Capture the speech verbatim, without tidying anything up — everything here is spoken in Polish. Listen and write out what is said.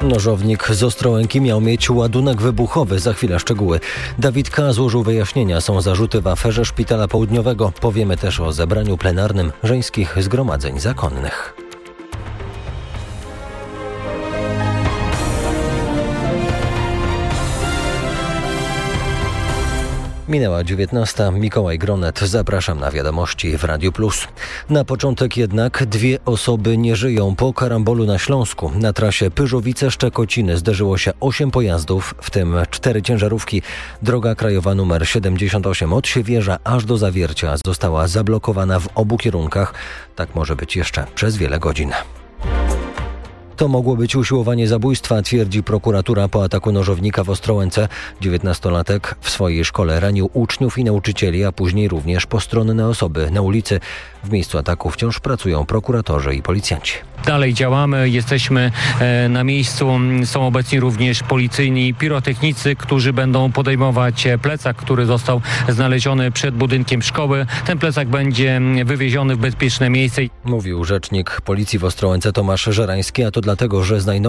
Nożownik z Ostrołęki miał mieć ładunek wybuchowy. Za chwilę szczegóły. Dawid K. złożył wyjaśnienia. Są zarzuty w aferze Szpitala Południowego. Powiemy też o zebraniu plenarnym żeńskich zgromadzeń zakonnych. Minęła dziewiętnasta. Mikołaj Gronet. Zapraszam na wiadomości w Radiu Plus. Na początek jednak dwie osoby nie żyją po karambolu na Śląsku. Na trasie Pyrzowice-Szczekociny zderzyło się osiem pojazdów, w tym cztery ciężarówki. Droga krajowa nr siedemdziesiąt osiem od Siewierza aż do Zawiercia została zablokowana w obu kierunkach. Tak może być jeszcze przez wiele godzin. To mogło być usiłowanie zabójstwa, twierdzi prokuratura po ataku nożownika w Ostrołęce. dziewiętnastolatek w swojej szkole ranił uczniów i nauczycieli, a później również postronne osoby na ulicy. W miejscu ataku wciąż pracują prokuratorzy i policjanci. Dalej działamy, jesteśmy na miejscu. Są obecni również policyjni pirotechnicy, którzy będą podejmować plecak, który został znaleziony przed budynkiem szkoły. Ten plecak będzie wywieziony w bezpieczne miejsce. Mówił rzecznik policji w Ostrołęce Tomasz Żerański, a to dlatego, że znajdował